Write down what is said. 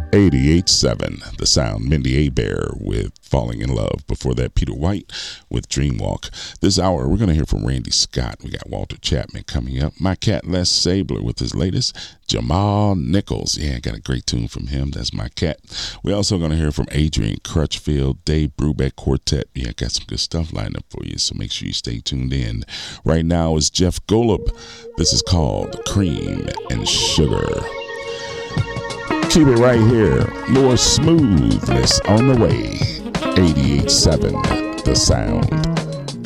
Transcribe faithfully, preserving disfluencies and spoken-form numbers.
eighty-eight point seven The Sound, Mindy Abair with Falling in Love. Before that, Peter White with Dreamwalk. This hour, we're going to hear from Randy Scott. We got Walter Chapman coming up. My cat, Les Sabler, with his latest, Jamal Nichols. Yeah, I got a great tune from him. That's my cat. We're also going to hear from Adrian Crutchfield, Dave Brubeck Quartet. Yeah, I got some good stuff lined up for you, so make sure you stay tuned in. Right now is Jeff Golub. This is called Cream and Sugar. Keep it right here. More smoothness on the way. eighty-eight point seven The Sound.